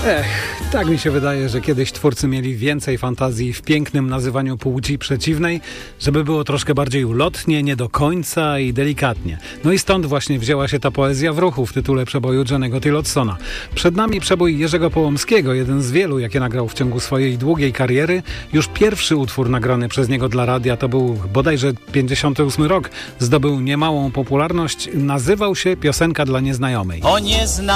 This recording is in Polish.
Tak mi się wydaje, że kiedyś twórcy mieli więcej fantazji w pięknym nazywaniu płci przeciwnej, żeby było troszkę bardziej ulotnie, nie do końca i delikatnie. No i stąd właśnie wzięła się ta poezja w ruchu w tytule przeboju Johnny'ego Tillotsona. Przed nami przebój Jerzego Połomskiego, jeden z wielu, jakie nagrał w ciągu swojej długiej kariery. Już pierwszy utwór nagrany przez niego dla radia to był bodajże 58 rok. Zdobył niemałą popularność. Nazywał się Piosenka dla nieznajomej.